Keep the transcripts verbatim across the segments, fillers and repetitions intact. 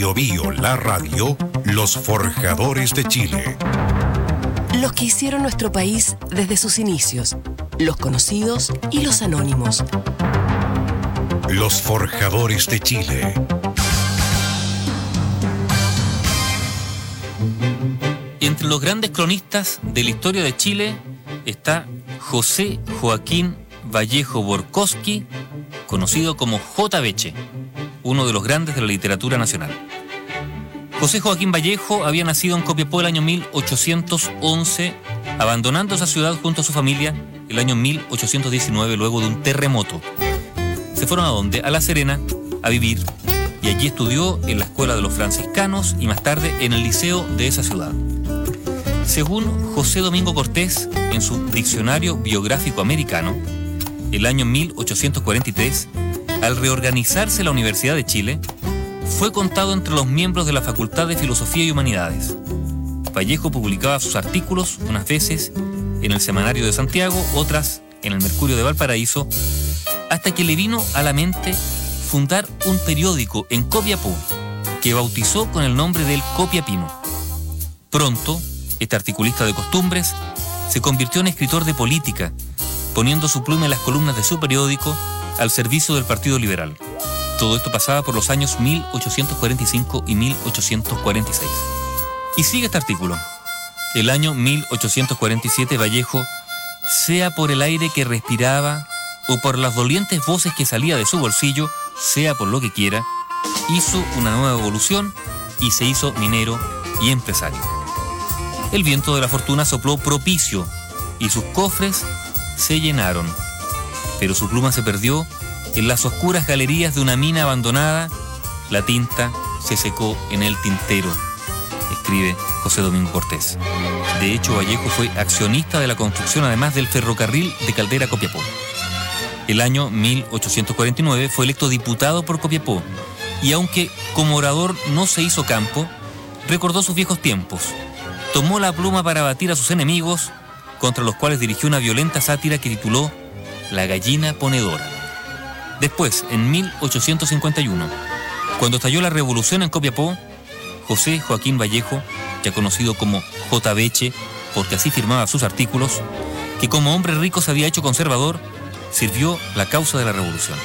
Bio Bio, la radio, los forjadores de Chile. Los que hicieron nuestro país desde sus inicios, los conocidos y los anónimos. Los forjadores de Chile. Entre los grandes cronistas de la historia de Chile está José Joaquín Vallejo Borkowski, conocido como J. Beche, uno de los grandes de la literatura nacional. José Joaquín Vallejo había nacido en Copiapó el año mil ochocientos once, abandonando esa ciudad junto a su familia el año mil ochocientos diecinueve luego de un terremoto. Se fueron a donde? A La Serena, a vivir, y allí estudió en la escuela de los franciscanos y más tarde en el liceo de esa ciudad. Según José Domingo Cortés, en su Diccionario Biográfico Americano, el año mil ochocientos cuarenta y tres, al reorganizarse la Universidad de Chile, fue contado entre los miembros de la Facultad de Filosofía y Humanidades. Vallejo publicaba sus artículos unas veces en el Semanario de Santiago, otras en el Mercurio de Valparaíso, hasta que le vino a la mente fundar un periódico en Copiapó, que bautizó con el nombre del Copiapino. Pronto, este articulista de costumbres se convirtió en escritor de política, poniendo su pluma en las columnas de su periódico al servicio del Partido Liberal. Todo esto pasaba por los años mil ochocientos cuarenta y cinco y mil ochocientos cuarenta y seis. Y sigue este artículo. El año mil ochocientos cuarenta y siete, Vallejo, sea por el aire que respiraba o por las dolientes voces que salía de su bolsillo, sea por lo que quiera, hizo una nueva evolución y se hizo minero y empresario. El viento de la fortuna sopló propicio y sus cofres se llenaron, pero su pluma se perdió en las oscuras galerías de una mina abandonada. La tinta se secó en el tintero, escribe José Domingo Cortés. De hecho, Vallejo fue accionista de la construcción además del ferrocarril de Caldera a Copiapó. El año mil ochocientos cuarenta y nueve fue electo diputado por Copiapó y aunque como orador no se hizo campo, recordó sus viejos tiempos. Tomó la pluma para batir a sus enemigos, contra los cuales dirigió una violenta sátira que tituló La gallina ponedora. Después, en mil ochocientos cincuenta y uno, cuando estalló la revolución en Copiapó, José Joaquín Vallejo, ya conocido como J. Beche, porque así firmaba sus artículos, que como hombre rico se había hecho conservador, sirvió la causa de la revolución.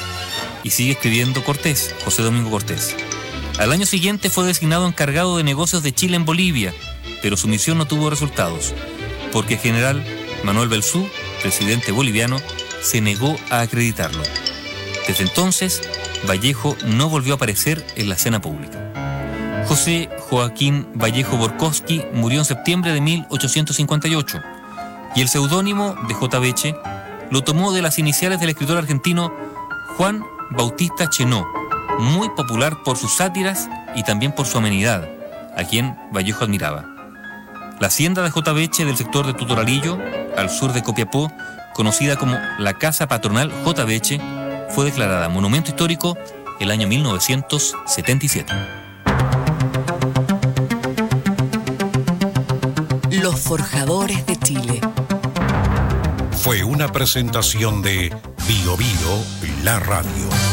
Y sigue escribiendo Cortés, José Domingo Cortés. Al año siguiente fue designado encargado de negocios de Chile en Bolivia, pero su misión no tuvo resultados, porque el general Manuel Belzú, presidente boliviano, se negó a acreditarlo. Desde entonces, Vallejo no volvió a aparecer en la escena pública. José Joaquín Vallejo Borkowski murió en septiembre de mil ochocientos cincuenta y ocho, y el seudónimo de J. Beche lo tomó de las iniciales del escritor argentino Juan Bautista Chenó, muy popular por sus sátiras y también por su amenidad, a quien Vallejo admiraba. La hacienda de J. Beche del sector de Tutoralillo, al sur de Copiapó, conocida como la Casa Patronal J. Beche, fue declarada Monumento Histórico el año mil novecientos setenta y siete. Los forjadores de Chile. Fue una presentación de Bio Bio, la radio.